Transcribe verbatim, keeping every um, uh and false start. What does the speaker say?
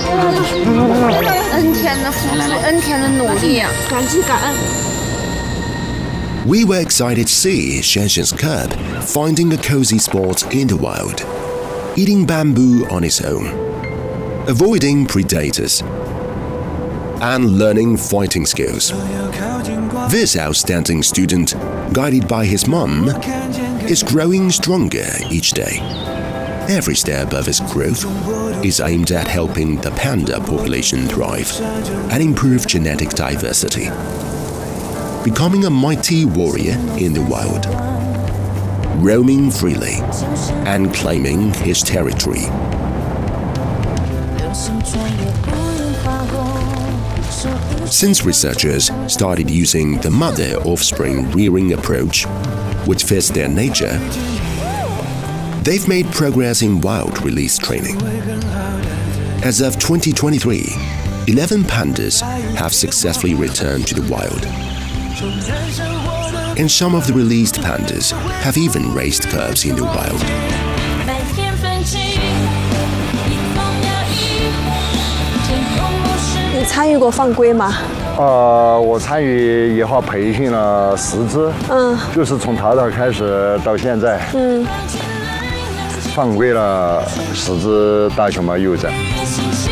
N 天的付出 ，N 天的努力，感激感恩。 We were excited to see Shenxian's cub finding a cozy spot in the wild, eating bamboo on its own, avoiding predators, and learning fighting skills. This outstanding student, guided by his mom, is growing stronger each day. Every step of his growth is aimed at helping the panda population thrive and improve genetic diversity, becoming a mighty warrior in the wild, roaming freely and claiming his territory. Since researchers started using the mother-offspring rearing approach, which fits their nature, they've made progress in wild release training. As of twenty twenty-three, eleven pandas have successfully returned to the wild. And some of the released pandas have even raised cubs in the wild. 你参与过放龟吗？ 呃，我参与野化培训了十只，嗯，就是从淘淘开始到现在，嗯，放归了十只大熊猫幼崽。